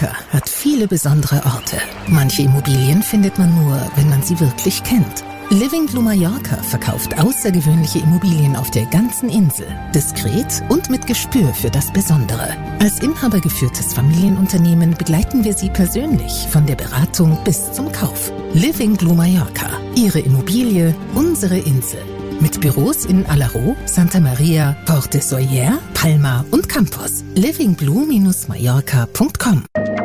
Mallorca hat viele besondere Orte. Manche Immobilien findet man nur, wenn man sie wirklich kennt. Living Blue Mallorca verkauft außergewöhnliche Immobilien auf der ganzen Insel. Diskret und mit Gespür für das Besondere. Als inhabergeführtes Familienunternehmen begleiten wir Sie persönlich von der Beratung bis zum Kauf. Living Blue Mallorca. Ihre Immobilie, unsere Insel. Mit Büros in Alaró, Santa Maria, Porte Soller, Palma und Campos. livingblue-mallorca.com.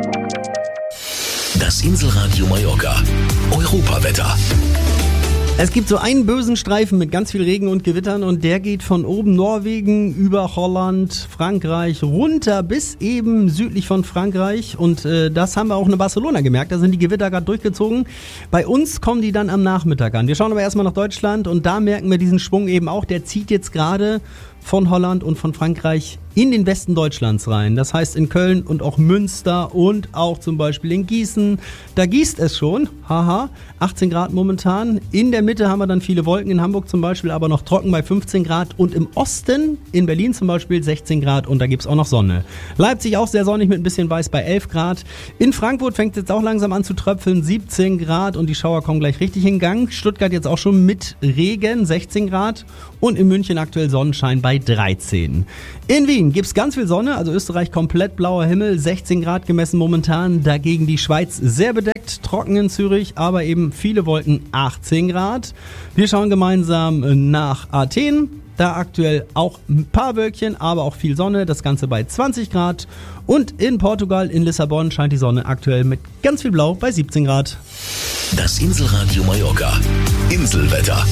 Das Inselradio Mallorca. Europawetter. Es gibt so einen bösen Streifen mit ganz viel Regen und Gewittern und der geht von oben Norwegen über Holland, Frankreich runter bis eben südlich von Frankreich und das haben wir auch in Barcelona gemerkt, da sind die Gewitter gerade durchgezogen. Bei uns kommen die dann am Nachmittag an. Wir schauen aber erstmal nach Deutschland und da merken wir diesen Schwung eben auch, der zieht jetzt gerade von Holland und von Frankreich in den Westen Deutschlands rein. Das heißt in Köln und auch Münster und auch zum Beispiel in Gießen. Da gießt es schon. Haha, 18 Grad momentan. In der Mitte haben wir dann viele Wolken, in Hamburg zum Beispiel, aber noch trocken bei 15 Grad. Und im Osten, in Berlin zum Beispiel, 16 Grad und da gibt es auch noch Sonne. Leipzig auch sehr sonnig mit ein bisschen weiß bei 11 Grad. In Frankfurt fängt es jetzt auch langsam an zu tröpfeln, 17 Grad und die Schauer kommen gleich richtig in Gang. Stuttgart jetzt auch schon mit Regen, 16 Grad. Und in München aktuell Sonnenschein bei 13. In Wien gibt es ganz viel Sonne, also Österreich komplett blauer Himmel, 16 Grad gemessen momentan. Dagegen die Schweiz sehr bedeckt, trocken in Zürich, aber eben viele Wolken, 18 Grad. Wir schauen gemeinsam nach Athen. Da aktuell auch ein paar Wölkchen, aber auch viel Sonne, das Ganze bei 20 Grad. Und in Portugal, in Lissabon, scheint die Sonne aktuell mit ganz viel Blau bei 17 Grad. Das Inselradio Mallorca. Inselwetter.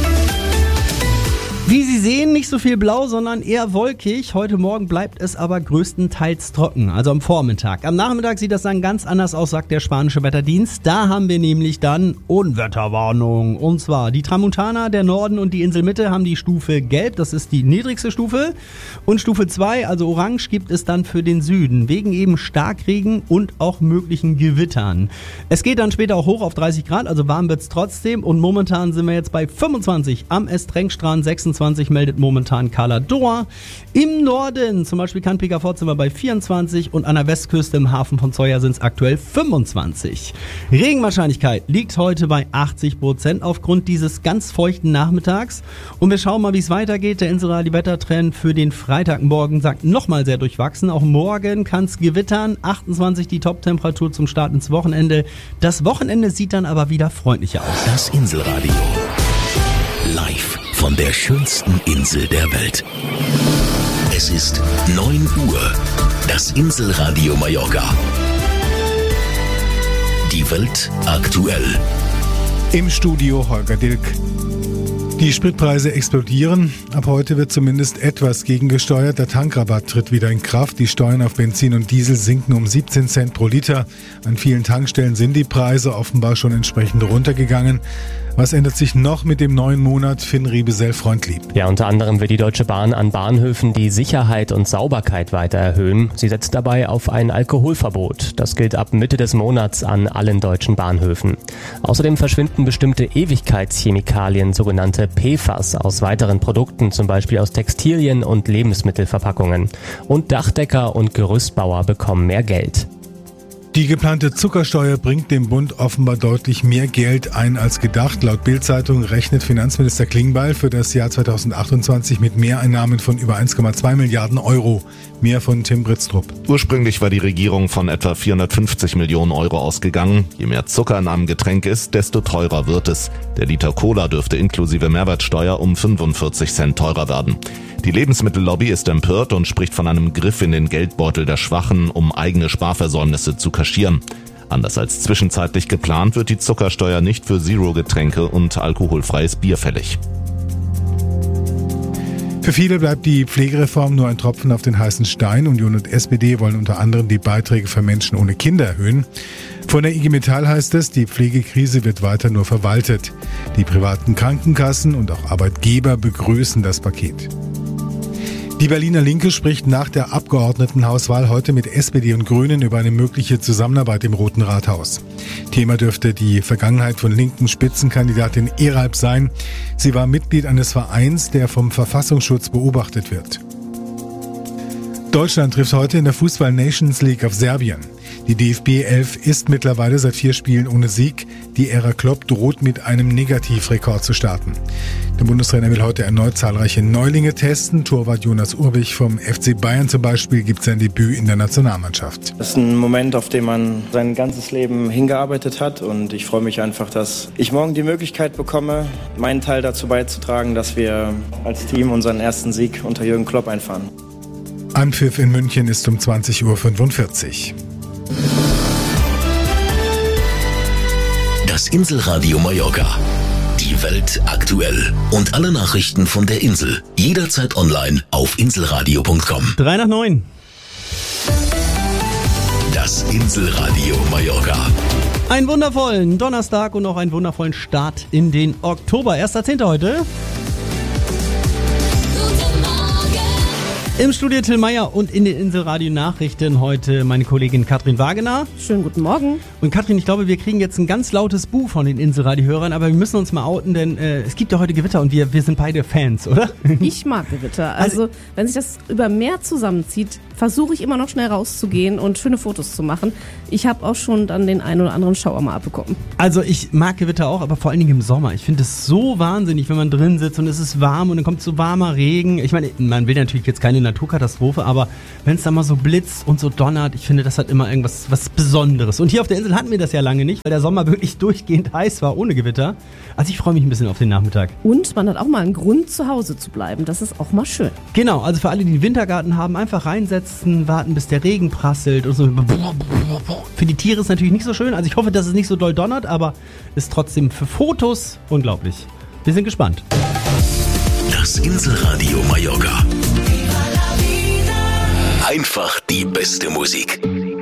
Wie Sie sehen, nicht so viel blau, sondern eher wolkig. Heute Morgen bleibt es aber größtenteils trocken, also am Vormittag. Am Nachmittag sieht das dann ganz anders aus, sagt der spanische Wetterdienst. Da haben wir nämlich dann Unwetterwarnung. Und zwar die Tramontana, der Norden und die Inselmitte haben die Stufe Gelb, das ist die niedrigste Stufe. Und Stufe 2, also Orange, gibt es dann für den Süden, wegen eben Starkregen und auch möglichen Gewittern. Es geht dann später auch hoch auf 30 Grad, also warm wird es trotzdem. Und momentan sind wir jetzt bei 25 am Estrenkstrand, 26 meldet momentan Cala d'Or. Im Norden, zum Beispiel Can Picafort, sind wir bei 24 und an der Westküste im Hafen von Zoya sind es aktuell 25. Regenwahrscheinlichkeit liegt heute bei 80% aufgrund dieses ganz feuchten Nachmittags. Und wir schauen mal, wie es weitergeht. Der Inselradio-Wettertrend für den Freitagmorgen sagt nochmal sehr durchwachsen. Auch morgen kann es gewittern. 28 die Top-Temperatur zum Start ins Wochenende. Das Wochenende sieht dann aber wieder freundlicher aus. Das Inselradio. Live von der schönsten Insel der Welt. Es ist 9 Uhr. Das Inselradio Mallorca. Die Welt aktuell. Im Studio Holger Dilk. Die Spritpreise explodieren. Ab heute wird zumindest etwas gegengesteuert. Der Tankrabatt tritt wieder in Kraft. Die Steuern auf Benzin und Diesel sinken um 17 Cent pro Liter. An vielen Tankstellen sind die Preise offenbar schon entsprechend runtergegangen. Was ändert sich noch mit dem neuen Monat? Finn Riebesell-Freundlieb. Ja, unter anderem will die Deutsche Bahn an Bahnhöfen die Sicherheit und Sauberkeit weiter erhöhen. Sie setzt dabei auf ein Alkoholverbot. Das gilt ab Mitte des Monats an allen deutschen Bahnhöfen. Außerdem verschwinden bestimmte Ewigkeitschemikalien, sogenannte PFAS, aus weiteren Produkten, zum Beispiel aus Textilien und Lebensmittelverpackungen. Und Dachdecker und Gerüstbauer bekommen mehr Geld. Die geplante Zuckersteuer bringt dem Bund offenbar deutlich mehr Geld ein als gedacht. Laut Bild-Zeitung rechnet Finanzminister Klingbeil für das Jahr 2028 mit Mehreinnahmen von über 1,2 Milliarden Euro. Mehr von Tim Britztrup. Ursprünglich war die Regierung von etwa 450 Millionen Euro ausgegangen. Je mehr Zucker in einem Getränk ist, desto teurer wird es. Der Liter Cola dürfte inklusive Mehrwertsteuer um 45 Cent teurer werden. Die Lebensmittellobby ist empört und spricht von einem Griff in den Geldbeutel der Schwachen, um eigene Sparversäumnisse zu kaschieren. Anders als zwischenzeitlich geplant wird die Zuckersteuer nicht für Zero-Getränke und alkoholfreies Bier fällig. Für viele bleibt die Pflegereform nur ein Tropfen auf den heißen Stein. Union und SPD wollen unter anderem die Beiträge für Menschen ohne Kinder erhöhen. Von der IG Metall heißt es, die Pflegekrise wird weiter nur verwaltet. Die privaten Krankenkassen und auch Arbeitgeber begrüßen das Paket. Die Berliner Linke spricht nach der Abgeordnetenhauswahl heute mit SPD und Grünen über eine mögliche Zusammenarbeit im Roten Rathaus. Thema dürfte die Vergangenheit von linken Spitzenkandidatin Eralp sein. Sie war Mitglied eines Vereins, der vom Verfassungsschutz beobachtet wird. Deutschland trifft heute in der Fußball-Nations League auf Serbien. Die DFB 11 ist mittlerweile seit 4 Spielen ohne Sieg. Die Ära Klopp droht mit einem Negativrekord zu starten. Der Bundestrainer will heute erneut zahlreiche Neulinge testen. Torwart Jonas Urbich vom FC Bayern zum Beispiel gibt sein Debüt in der Nationalmannschaft. Das ist ein Moment, auf den man sein ganzes Leben hingearbeitet hat. Und ich freue mich einfach, dass ich morgen die Möglichkeit bekomme, meinen Teil dazu beizutragen, dass wir als Team unseren ersten Sieg unter Jürgen Klopp einfahren. Anpfiff in München ist um 20:45 Uhr. Das Inselradio Mallorca. Die Welt aktuell. Und alle Nachrichten von der Insel. Jederzeit online auf inselradio.com. 8:03. Das Inselradio Mallorca. Einen wundervollen Donnerstag und auch einen wundervollen Start in den Oktober. 1.10. heute. Im Studio Till Meyer und in den Inselradio-Nachrichten heute meine Kollegin Katrin Wagener. Schönen guten Morgen. Und Katrin, ich glaube, wir kriegen jetzt ein ganz lautes Buh von den Inselradio-Hörern, aber wir müssen uns mal outen, denn es gibt ja heute Gewitter und wir sind beide Fans, oder? Ich mag Gewitter. Also wenn sich das über Meer zusammenzieht, versuche ich immer noch schnell rauszugehen und schöne Fotos zu machen. Ich habe auch schon dann den einen oder anderen Schauer mal abbekommen. Also ich mag Gewitter auch, aber vor allen Dingen im Sommer. Ich finde es so wahnsinnig, wenn man drin sitzt und es ist warm und dann kommt so warmer Regen. Ich meine, man will natürlich jetzt keine Naturkatastrophe, aber wenn es da mal so blitzt und so donnert, ich finde, das hat immer irgendwas was Besonderes. Und hier auf der Insel hatten wir das ja lange nicht, weil der Sommer wirklich durchgehend heiß war, ohne Gewitter. Also ich freue mich ein bisschen auf den Nachmittag. Und man hat auch mal einen Grund, zu Hause zu bleiben. Das ist auch mal schön. Genau, also für alle, die einen Wintergarten haben, einfach reinsetzen, warten, bis der Regen prasselt und so. Für die Tiere ist es natürlich nicht so schön. Also ich hoffe, dass es nicht so doll donnert, aber ist trotzdem für Fotos unglaublich. Wir sind gespannt. Das Inselradio Mallorca. Einfach die beste Musik.